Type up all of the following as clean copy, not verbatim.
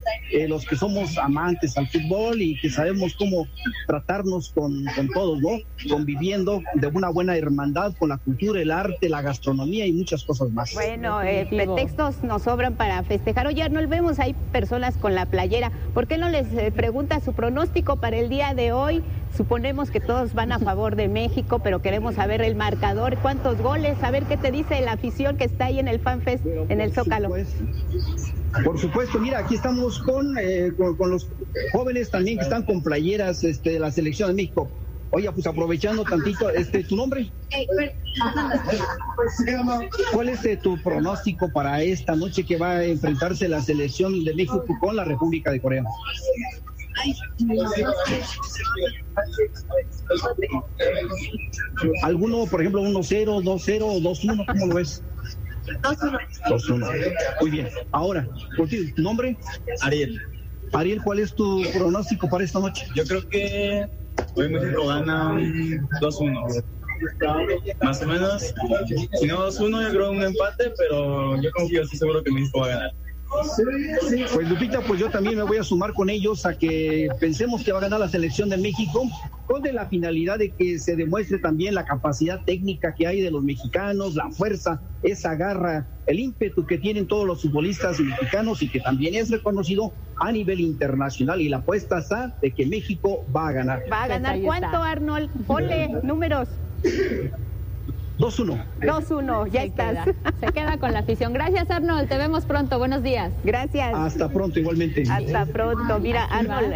los que somos amantes al fútbol y que sabemos cómo tratarnos con todos, ¿no? Conviviendo de una buena hermandad con la cultura, el arte, la gastronomía y muchas cosas más. Bueno, pretextos nos sobran para festejar. Oye, Arnold, vemos hay personas con la playera. ¿Por qué no les pregunta su pronóstico para el día de hoy? Suponemos que todos van a favor de México, pero queremos saber el marcador, cuántos goles, saber qué te dice la afición que está ahí en el FanFest, en el Zócalo. Por supuesto, mira, aquí estamos con los jóvenes también que están con playeras de la selección de México. Oye, pues aprovechando tantito, ¿tu nombre? ¿Cuál es tu pronóstico para esta noche que va a enfrentarse la selección de México con la República de Corea? ¿Alguno, por ejemplo, 1-0, 2-0 o 2-1? ¿Cómo lo ves? 2-1. Muy bien. Ahora, ¿tu nombre? Ariel. Ariel, ¿cuál es tu pronóstico para esta noche? Yo creo que hoy México gana 2-1. Más o menos. Si no 2-1, yo creo un empate, pero yo confío, estoy seguro que México va a ganar. Pues Lupita, pues yo también me voy a sumar con ellos a que pensemos que va a ganar la selección de México, con la finalidad de que se demuestre también la capacidad técnica que hay de los mexicanos, la fuerza, esa garra, el ímpetu que tienen todos los futbolistas mexicanos y que también es reconocido a nivel internacional, y la apuesta está de que México va a ganar. ¿Va a ganar cuánto, Arnold? Ponle números. 2-1. 2-1, ya estás. Se queda con la afición. Gracias, Arnold, te vemos pronto, buenos días. Gracias. Hasta pronto, igualmente. Hasta pronto. Mira, Arnold,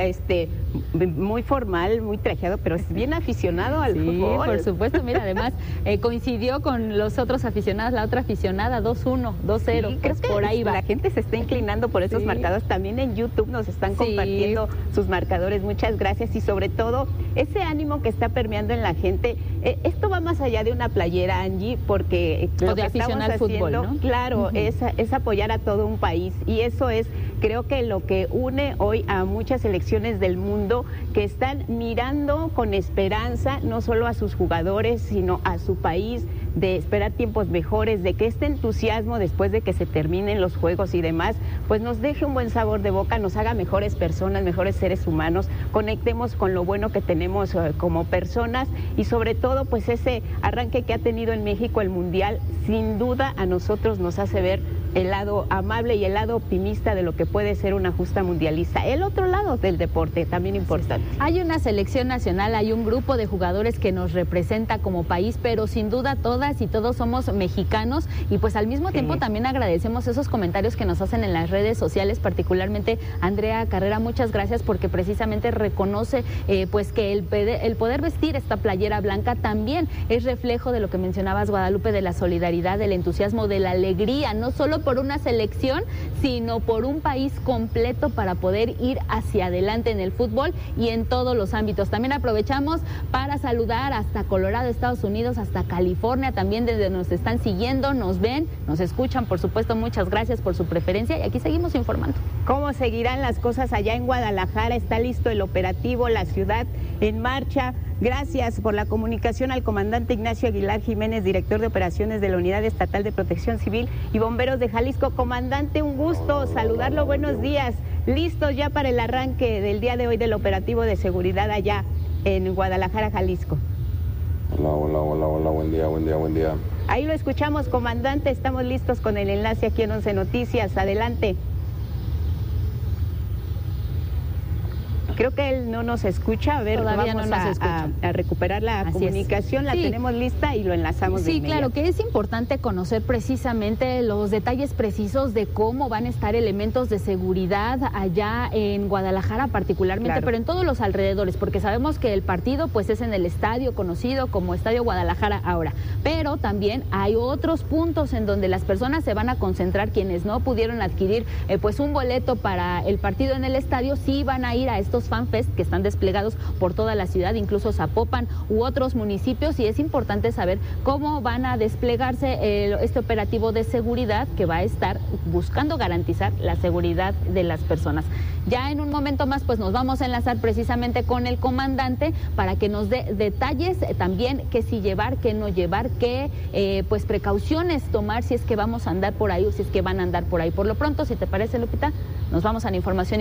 muy formal, muy trajeado, pero es bien aficionado al fútbol. Sí, por supuesto, mira, además coincidió con los otros aficionados, la otra aficionada, 2-1, 2-0, sí, pues por ahí va. La gente se está inclinando por esos marcadores, también en YouTube nos están compartiendo sus marcadores, muchas gracias, y sobre todo, ese ánimo que está permeando en la gente. Esto va más allá de una playera, Angie, porque lo que estamos haciendo, fútbol, ¿no? Claro, es apoyar a todo un país, y eso es, creo que lo que une hoy a muchas selecciones del mundo que están mirando con esperanza no solo a sus jugadores, sino a su país, de esperar tiempos mejores, de que este entusiasmo después de que se terminen los juegos y demás, pues nos deje un buen sabor de boca, nos haga mejores personas, mejores seres humanos, conectemos con lo bueno que tenemos como personas, y sobre todo pues ese arranque que ha tenido en México el Mundial, sin duda a nosotros nos hace ver el lado amable y el lado optimista de lo que puede ser una justa mundialista. El otro lado del deporte, también importante. Hay una selección nacional, hay un grupo de jugadores que nos representa como país, pero sin duda todas y todos somos mexicanos, y pues al mismo tiempo también agradecemos esos comentarios que nos hacen en las redes sociales, particularmente Andrea Carrera, muchas gracias, porque precisamente reconoce pues que el poder vestir esta playera blanca también es reflejo de lo que mencionabas, Guadalupe, de la solidaridad, del entusiasmo, de la alegría, no solo por una selección, sino por un país completo para poder ir hacia adelante en el fútbol y en todos los ámbitos. También aprovechamos para saludar hasta Colorado, Estados Unidos, hasta California, también desde nos están siguiendo, nos ven, nos escuchan, por supuesto, muchas gracias por su preferencia, y aquí seguimos informando. ¿Cómo seguirán las cosas allá en Guadalajara? Está listo el operativo, la ciudad en marcha. Gracias por la comunicación al comandante Ignacio Aguilar Jiménez, director de operaciones de la Unidad Estatal de Protección Civil y Bomberos de Jalisco. Comandante, un gusto saludarlo, buenos días. ¿Listos ya para el arranque del día de hoy del operativo de seguridad allá en Guadalajara, Jalisco? Hola, buen día. Ahí lo escuchamos, comandante, estamos listos con el enlace aquí en 11 Noticias, adelante. Creo que él no nos escucha, a ver, todavía vamos no nos escucha. A recuperar la comunicación, la tenemos lista y lo enlazamos de inmediato. Sí, claro, que es importante conocer precisamente los detalles precisos de cómo van a estar elementos de seguridad allá en Guadalajara particularmente, pero en todos los alrededores, porque sabemos que el partido pues es en el estadio conocido como Estadio Guadalajara ahora, pero también hay otros puntos en donde las personas se van a concentrar, quienes no pudieron adquirir pues un boleto para el partido en el estadio, sí van a ir a estos FanFest que están desplegados por toda la ciudad, incluso Zapopan u otros municipios, y es importante saber cómo van a desplegarse este operativo de seguridad que va a estar buscando garantizar la seguridad de las personas. Ya en un momento más pues nos vamos a enlazar precisamente con el comandante para que nos dé detalles también, qué sí llevar, qué no llevar, qué pues precauciones tomar si es que vamos a andar por ahí o si es que van a andar por ahí. Por lo pronto, si te parece, Lupita, nos vamos a la información